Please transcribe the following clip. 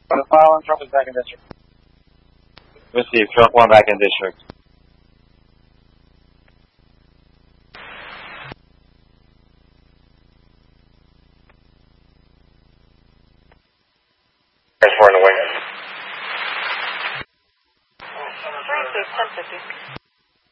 The following truck is back in district. Received. Truck 1 back in district. Transport in the wing. 1050.